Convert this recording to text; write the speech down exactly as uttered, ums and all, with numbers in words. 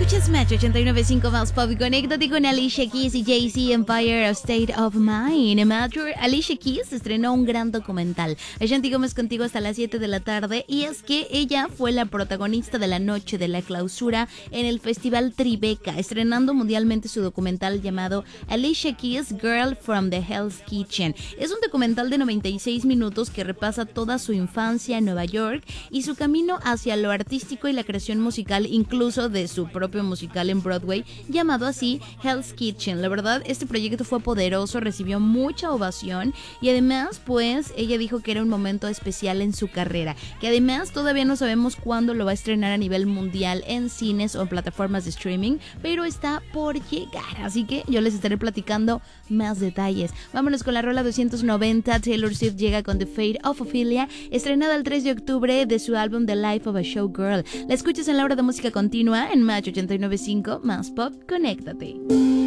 Escuchas Match ochenta y nueve punto cinco más Pop y conéctate con Alicia Keys y Jay-Z, Empire of State of Mind. En Match, Alicia Keys estrenó un gran documental. Ashanti Gómez contigo hasta las siete de la tarde, y es que ella fue la protagonista de la noche de la clausura en el Festival Tribeca, estrenando mundialmente su documental llamado Alicia Keys, Girl from the Hell's Kitchen. Es un documental de noventa y seis minutos que repasa toda su infancia en Nueva York y su camino hacia lo artístico y la creación musical, incluso de su propio musical en Broadway, llamado así Hell's Kitchen. La verdad, este proyecto fue poderoso, recibió mucha ovación y además, pues, ella dijo que era un momento especial en su carrera, que además todavía no sabemos cuándo lo va a estrenar a nivel mundial en cines o en plataformas de streaming, pero está por llegar, así que yo les estaré platicando más detalles. Vámonos con la rola doscientos noventa. Taylor Swift llega con The Fate of Ophelia, estrenada el tres de octubre de su álbum The Life of a Showgirl. La escuchas en la hora de música continua en Match ochenta y nueve punto cinco más Pop, conéctate.